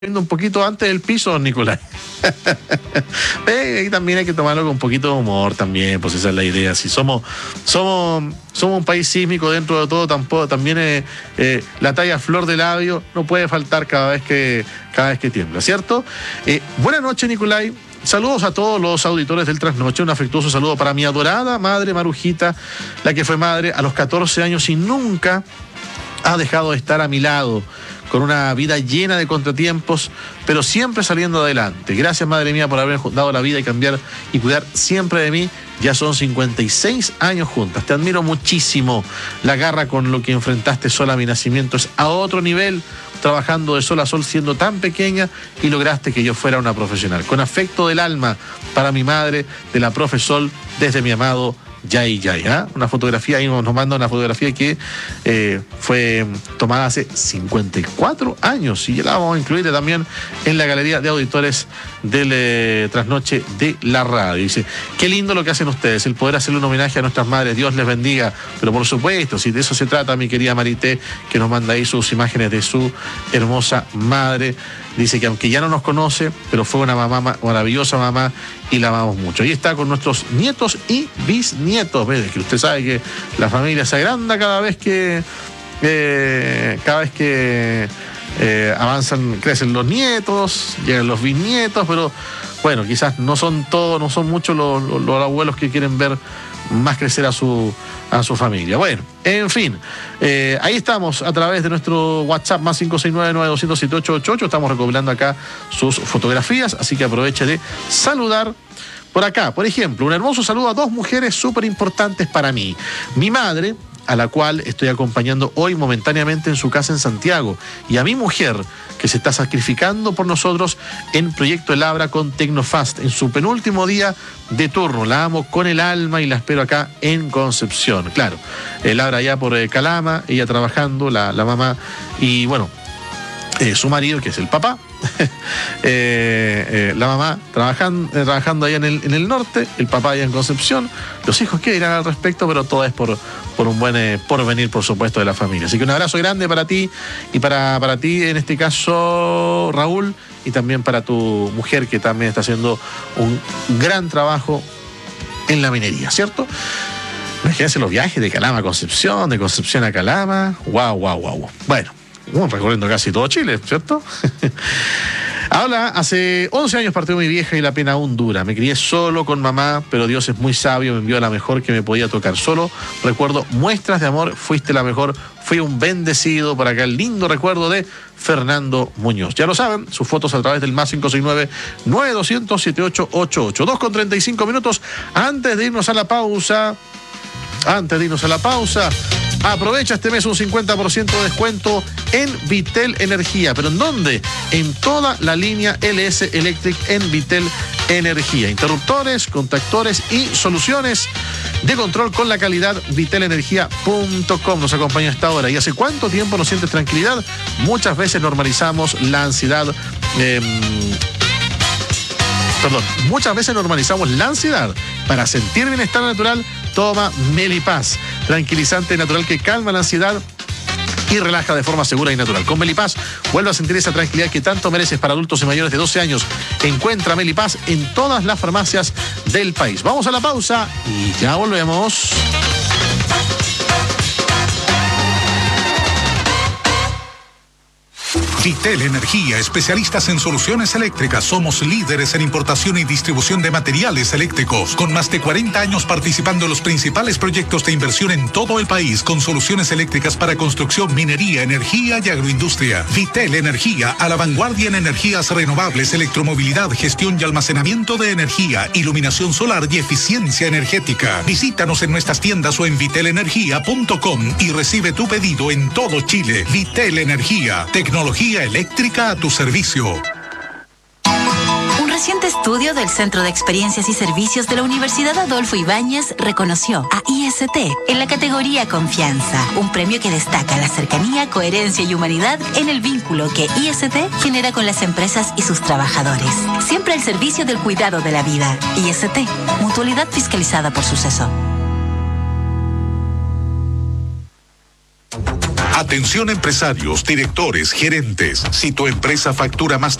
un poquito antes del piso, Nicolás. Y también hay que tomarlo con un poquito de humor también, pues esa es la idea. Si somos un país sísmico dentro de todo, también la talla flor de labio no puede faltar cada vez que tiembla, ¿cierto? Buenas noches, Nicolás. Saludos a todos los auditores del Trasnoche. Un afectuoso saludo para mi adorada madre Marujita, la que fue madre a los 14 años y nunca ha dejado de estar a mi lado, con una vida llena de contratiempos, pero siempre saliendo adelante. Gracias, madre mía, por haberme dado la vida y cambiar y cuidar siempre de mí. Ya son 56 años juntas. Te admiro muchísimo. La garra con lo que enfrentaste sola a mi nacimiento es a otro nivel, trabajando de sol a sol siendo tan pequeña y lograste que yo fuera una profesional. Con afecto del alma para mi madre, de la profe Sol, desde mi amado Yay. Una fotografía, ahí nos manda una fotografía que fue tomada hace 54 años y ya la vamos a incluir también en la galería de auditores del Trasnoche de la radio. Dice, qué lindo lo que hacen ustedes, el poder hacerle un homenaje a nuestras madres, Dios les bendiga, pero por supuesto, si de eso se trata, mi querida Marité, que nos manda ahí sus imágenes de su hermosa madre. Dice que aunque ya no nos conoce, pero fue una mamá, maravillosa mamá, y la amamos mucho. Y está con nuestros nietos y bisnietos. ¿Ves? Que usted sabe que la familia se agranda cada vez que avanzan, crecen los nietos, llegan los bisnietos, pero bueno, quizás no son muchos los abuelos que quieren ver más crecer a su familia. Bueno, en fin, ahí estamos a través de nuestro WhatsApp más 569-9200-7888. Estamos recopilando acá sus fotografías, así que aproveche de saludar por acá. Por ejemplo, un hermoso saludo a dos mujeres súper importantes para mí. Mi madre, a la cual estoy acompañando hoy momentáneamente en su casa en Santiago, y a mi mujer, que se está sacrificando por nosotros en Proyecto El Abra con Tecnofast, en su penúltimo día de turno. La amo con el alma y la espero acá en Concepción. Claro, El Abra allá por Calama, ella trabajando, la mamá, y bueno, su marido, que es el papá, la mamá trabajando allá en el norte, el papá allá en Concepción, los hijos que dirán al respecto, pero todo es por un buen porvenir, por supuesto, de la familia. Así que un abrazo grande para ti y para ti, en este caso, Raúl, y también para tu mujer, que también está haciendo un gran trabajo en la minería, ¿cierto? Imagínense los viajes de Calama a Concepción, de Concepción a Calama. Wow. Bueno, recorriendo casi todo Chile, ¿cierto? Ahora, hace 11 años partió mi vieja y la pena aún dura. Me crié solo con mamá, pero Dios es muy sabio, me envió a la mejor que me podía tocar. Solo recuerdo muestras de amor, fuiste la mejor, fui un bendecido. Por acá el lindo recuerdo de Fernando Muñoz. Ya lo saben, sus fotos a través del más 569-9200-7888. 2:35 antes de irnos a la pausa. Aprovecha este mes un 50% de descuento en Vitel Energía. ¿Pero en dónde? En toda la línea LS Electric en Vitel Energía. Interruptores, contactores y soluciones de control con la calidad. Vitelenergia.com nos acompaña a esta hora. ¿Y hace cuánto tiempo no sientes tranquilidad? Muchas veces normalizamos la ansiedad. Muchas veces normalizamos la ansiedad. Para sentir bienestar natural, toma Melipaz, tranquilizante natural que calma la ansiedad y relaja de forma segura y natural. Con Melipaz, vuelve a sentir esa tranquilidad que tanto mereces. Para adultos y mayores de 12 años. Encuentra Melipaz en todas las farmacias del país. Vamos a la pausa y ya volvemos. Vitel Energía, especialistas en soluciones eléctricas. Somos líderes en importación y distribución de materiales eléctricos, con más de 40 años participando en los principales proyectos de inversión en todo el país, con soluciones eléctricas para construcción, minería, energía y agroindustria. Vitel Energía, a la vanguardia en energías renovables, electromovilidad, gestión y almacenamiento de energía, iluminación solar y eficiencia energética. Visítanos en nuestras tiendas o en vitelenergia.com y recibe tu pedido en todo Chile. Vitel Energía, tecnología eléctrica a tu servicio. Un reciente estudio del Centro de Experiencias y Servicios de la Universidad Adolfo Ibáñez reconoció a IST en la categoría Confianza, un premio que destaca la cercanía, coherencia y humanidad en el vínculo que IST genera con las empresas y sus trabajadores. Siempre al servicio del cuidado de la vida. IST, mutualidad fiscalizada por Suceso. Atención empresarios, directores, gerentes. Si tu empresa factura más